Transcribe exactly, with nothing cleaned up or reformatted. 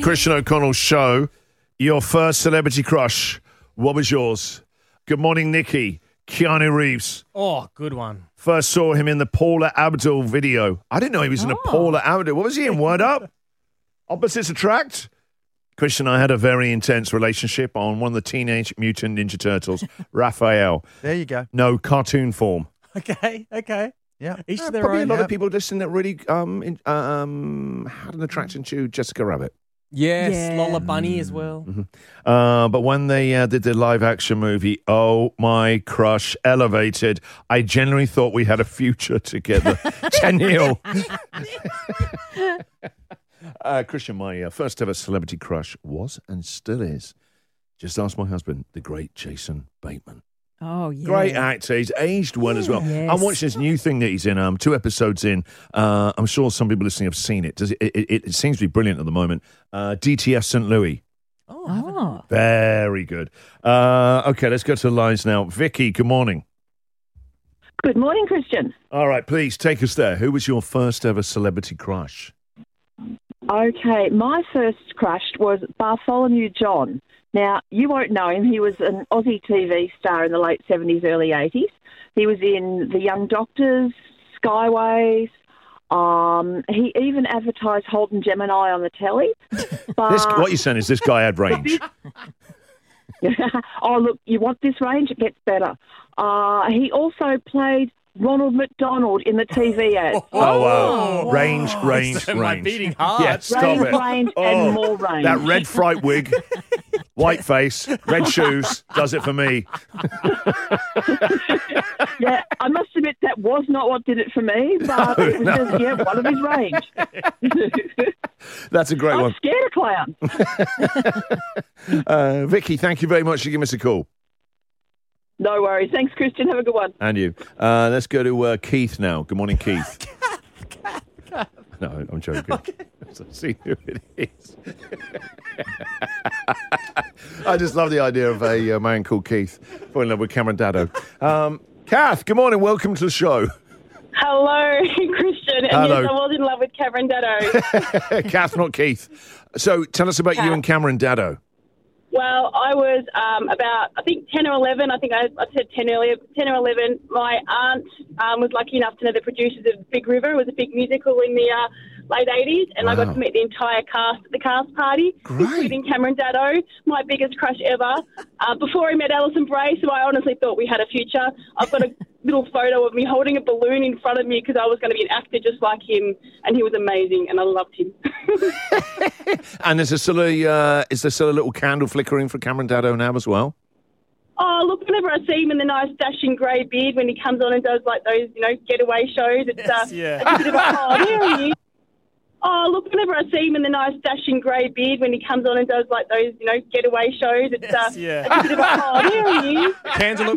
Christian O'Connell show. Your first celebrity crush. What was yours? Good morning, Nikki. Keanu Reeves. Oh, good one. First saw him in the Paula Abdul video. I didn't know he was in a Oh. Paula Abdul. What was he in? Word Up? Opposites Attract? Christian, I had a very intense relationship on one of the Teenage Mutant Ninja Turtles, Raphael. There you go. No, cartoon form. Okay, okay. Yeah. Each Uh, to their probably own. a lot yeah. of people listening that really um, in, uh, um, had an attraction to Jessica Rabbit. Yes, Yeah. Lola Bunny as well. Uh, but when they uh, did the live action movie, oh, my crush elevated. I genuinely thought we had a future together. Daniel. uh, Christian, my uh, first ever celebrity crush was and still is. Just ask my husband, the great Jason Bateman. Oh, yeah. Great actor. He's aged well as well. Yes. I'm watching this new thing that he's in, um, two episodes in. Uh, I'm sure some people listening have seen it. Does it, it, it, it seems to be brilliant at the moment. Uh, D T F Saint Louis. Oh, I haven't- Oh. Very good. Uh, okay, let's go to the lines now. Vicky, good morning. Good morning, Christian. All right, please take us there. Who was your first ever celebrity crush? Okay, my first crush was Bartholomew John. Now, you won't know him. He was an Aussie T V star in the late seventies, early eighties. He was in The Young Doctors, Skyways. Um, he even advertised Holden Gemini on the telly. But This, what you're saying is this guy had range. oh, look, you want this range? It gets better. Uh, he also played Ronald McDonald in the T V ads. Oh, wow. Range, range, So my range. beating heart. Yeah, stop range, it. range, Oh, and more range. That red fright wig, white face, red shoes, does it for me. Yeah, I must admit that was not what did it for me, but No, it was no. just, yeah, one of his range. That's a great I'm one. scared of clowns. Uh, Vicky, thank you very much for giving us a call. No worries. Thanks, Christian. Have a good one. And you. Uh, let's go to uh, Keith now. Good morning, Keith. No, I'm joking. See who it is. I just love the idea of a uh, man called Keith falling in love with Cameron Daddo. Um, Kath, good morning. Welcome to the show. Hello, Christian. And Hello. yes, I was in love with Cameron Daddo. Kath, not Keith. So tell us about you Kath. and Cameron Daddo. Well, I was um, about, I think, ten or eleven. I think I, I said ten earlier, ten or eleven. My aunt um, was lucky enough to know the producers of Big River. It was a big musical in the uh, late eighties, and I Wow. got to meet the entire cast at the cast party, Great. including Cameron Daddo, my biggest crush ever. Uh, before he met Alison Bray, so I honestly thought we had a future. I've got a little photo of me holding a balloon in front of me because I was going to be an actor just like him, and he was amazing, and I loved him. And is there still a, uh, is there still a little candle flickering for Cameron Daddo now as well? Oh, look, whenever I see him in the nice dashing grey beard when he comes on and does like those, you know, getaway shows, it's, Yes, uh, yeah. it's a bit of a, oh, there he is. Oh, look, whenever I see him in the nice dashing grey beard when he comes on and does like those, you know, getaway shows, it's, Yes, uh, yeah. it's a bit of a, oh, there he is. Candle